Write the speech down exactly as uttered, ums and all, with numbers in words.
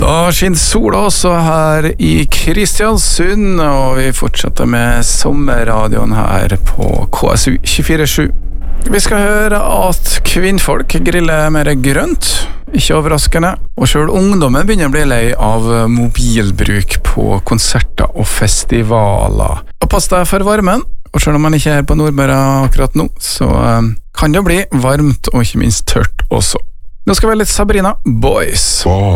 Da skinner sola også her i Kristiansund, og vi fortsetter med sommerradioen her på K S U tjuefire sju. Vi skal høre at kvinnfolk griller mer grønt, ikke overraskende, og selv ungdommen begynner å bli lei av mobilbruk på konserter og festivaler. Og pass deg for varmen, og selv om man ikke er på Nordmøre akkurat nå, så um, kan det bli varmt og ikke minst tørt også. Nå skal vi ha litt Sabrina Boys.